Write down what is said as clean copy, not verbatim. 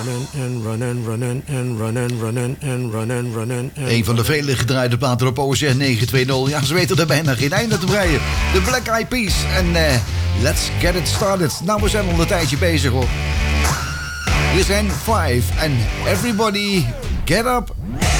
Een van de vele gedraaide platen op OSR 920. Ja, ze weten er bijna geen einde te breien. De Black Eyed Peas. En let's get it started. Nou, we zijn al een tijdje bezig, hoor. Hier zijn 5 en everybody get up.